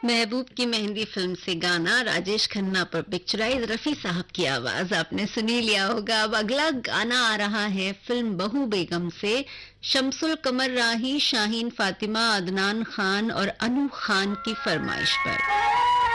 महबूब की मेहंदी फिल्म से गाना राजेश खन्ना पर पिक्चराइज, रफी साहब की आवाज आपने सुनी लिया होगा। अब अगला गाना आ रहा है फिल्म बहू बेगम से, शमसुल कमर राही, शाहीन फातिमा, अदनान खान और अनु खान की फरमाइश पर।